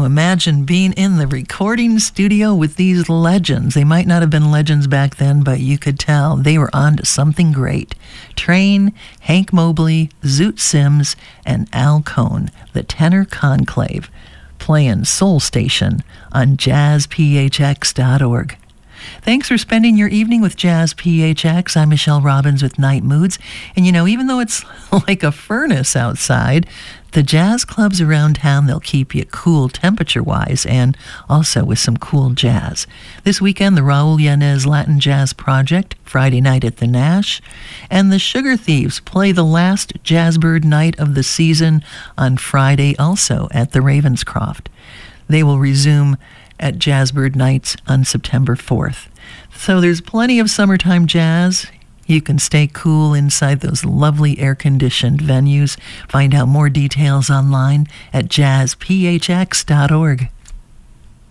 Now imagine being in the recording studio with these legends. They might not have been legends back then, but you could tell they were on to something great. Train, Hank Mobley, Zoot Sims, and Al Cohn, the Tenor Conclave, playing Soul Station on jazzphx.org. Thanks for spending your evening with Jazz PHX. I'm Michelle Robbins with Night Moods. And even though it's like a furnace outside, the jazz clubs around town, they'll keep you cool temperature-wise and also with some cool jazz. This weekend, the Raul Yanez Latin Jazz Project, Friday night at the Nash, and the Sugar Thieves play the last Jazzbird night of the season on Friday also at the Ravenscroft. They will resume at Jazzbird Nights on September 4th. So there's plenty of summertime jazz. You can stay cool inside those lovely air-conditioned venues. Find out more details online at jazzphx.org.